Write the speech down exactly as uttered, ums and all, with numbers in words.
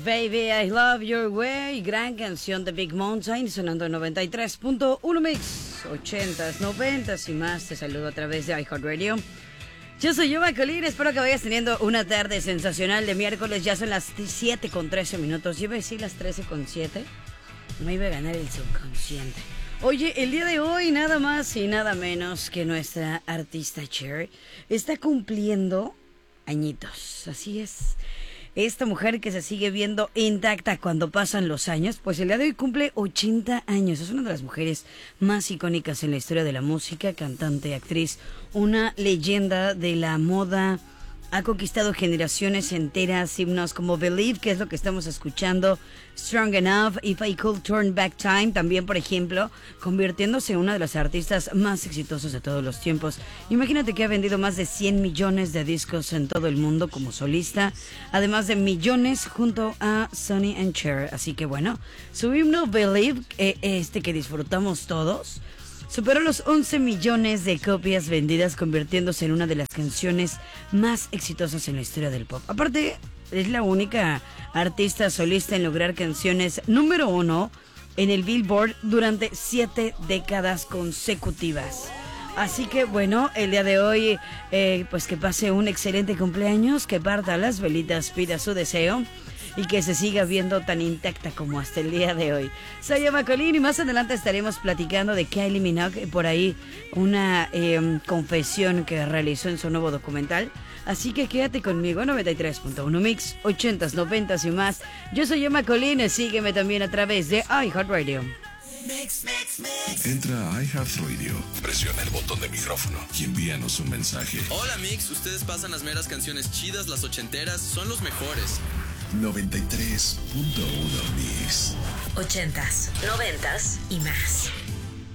Baby, I Love Your Way. Gran canción de Big Mountain, sonando en noventa y tres punto uno Mix. ochentas, noventas y más. Te saludo a través de iHeartRadio. Yo soy Yuba Colín, espero que vayas teniendo una tarde sensacional de miércoles. Ya son las siete con trece minutos. Yo iba a decir las trece con siete. Me iba a ganar el subconsciente. Oye, el día de hoy nada más y nada menos que nuestra artista Cher está cumpliendo añitos. Así es. Esta mujer que se sigue viendo intacta cuando pasan los años, pues el día de hoy cumple ochenta años. Es una de las mujeres más icónicas en la historia de la música, cantante, actriz, una leyenda de la moda. Ha conquistado generaciones enteras, himnos como Believe, que es lo que estamos escuchando, Strong Enough, If I Could Turn Back Time, también, por ejemplo, convirtiéndose en una de las artistas más exitosos de todos los tiempos. Imagínate que ha vendido más de cien millones de discos en todo el mundo como solista, además de millones junto a Sonny and Cher. Así que bueno, su himno Believe, eh, este que disfrutamos todos, superó los once millones de copias vendidas, convirtiéndose en una de las canciones más exitosas en la historia del pop. Aparte, es la única artista solista en lograr canciones número uno en el Billboard durante siete décadas consecutivas. Así que bueno, el día de hoy, eh, pues que pase un excelente cumpleaños, que parta las velitas, pida su deseo y que se siga viendo tan intacta como hasta el día de hoy. Soy Emma Colín y más adelante estaremos platicando de Kylie Minogue, por ahí una eh, confesión que realizó en su nuevo documental. Así que quédate conmigo, noventa y tres punto uno Mix, ochentas, noventas y más. Yo soy Emma Colín, sígueme también a través de iHeartRadio. Mix, mix, mix. Entra a iHeartRadio, presiona el botón de micrófono y envíanos un mensaje. Hola Mix, ustedes pasan las meras canciones chidas, las ochenteras, son los mejores. noventa y tres punto uno Mix. Ochentas, noventas y más.